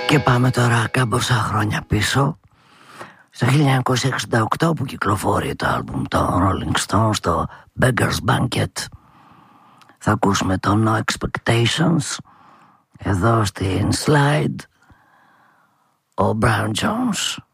Και πάμε τώρα κάμποσα χρόνια πίσω, στο 1968 που κυκλοφορεί το άλμπουμ των Rolling Stones, το Beggar's Banquet. Θα ακούσουμε το No Expectations. Εδώ στην slide ο Brian Jones.